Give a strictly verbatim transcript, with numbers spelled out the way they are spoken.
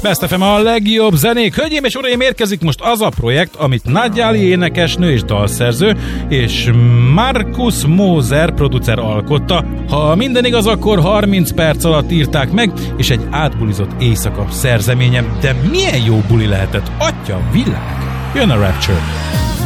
Best ef em a legjobb zenék. Hölgyeim és uraim, érkezik most az a projekt, amit Nadjali énekesnő és dalszerző és Markus Moser producer alkotta. Ha minden igaz, akkor harminc perc alatt írták meg, és egy átbulizott éjszaka szerzeményem. De milyen jó buli lehetett, atya világ! Jön a Rapture!